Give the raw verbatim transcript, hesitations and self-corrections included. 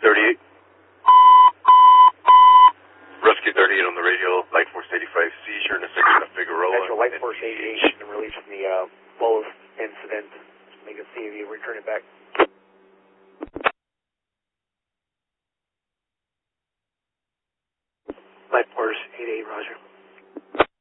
thirty-eight. Rescue thirty-eight on the radio, Light Force eighty-five, seizure in a section of Figueroa. Metro Light Force eighty-eight, has been released from the uh, Lowe's incident. Make a C of you, return it back. Light Force eighty-eight, roger.